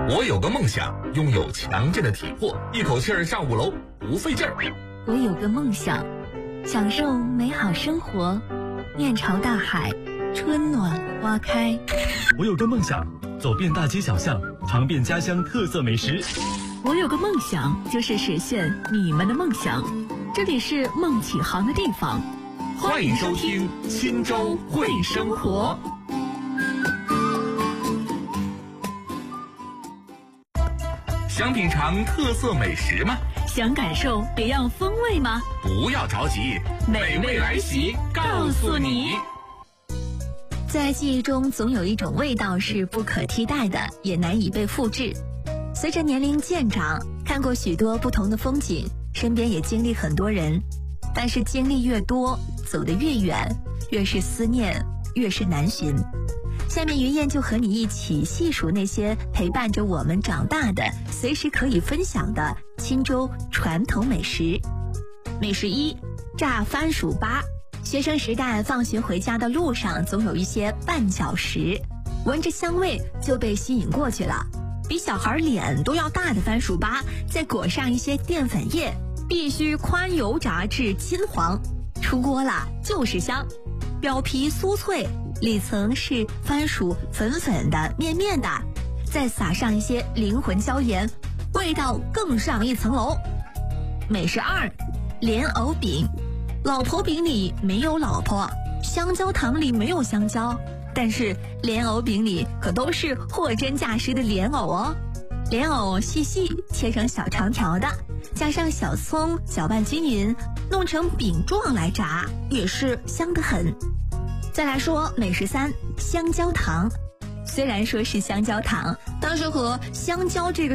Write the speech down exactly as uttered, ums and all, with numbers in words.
我有个梦想，拥有强健的体魄，一口气儿上五楼不费劲儿。 我有个梦想，享受美好生活，面朝大海，春暖花开。 我有个梦想，走遍大街小巷，尝遍家乡特色美食。 我有个梦想，就是实现你们的梦想。这里是梦启航的地方， 欢迎收听新州会生活。想品尝特色美食吗？ 想感受别样风味吗？ 不要着急，美味来袭告诉你。 在记忆中，总有一种味道是不可替代的，也难以被复制。随着年龄渐长，看过许多不同的风景，身边也经历很多人，但是经历越多，走得越远，越是思念，越是难寻。下面于燕就和你一起细数那些陪伴着我们长大的，随时可以分享的钦州传统美食。美食一，炸番薯粑。学生时代放学回家的路上，总有一些绊脚石，闻着香味就被吸引过去了。比小孩脸都要大的番薯粑，再裹上一些淀粉液，必须宽油炸至金黄，出锅了就是香。表皮酥脆，里层是番薯粉粉的面面的，再撒上一些灵魂椒盐，味道更上一层楼。美食二，莲藕饼。老婆饼里没有老婆，香蕉糖里没有香蕉，但是莲藕饼里可都是货真价实的莲藕哦。莲藕细细切成小长条的，加上小葱搅拌均匀，弄成饼状来炸，也是香得很。再来说美食三，香蕉糖。虽然说是香蕉糖，但是和香蕉这个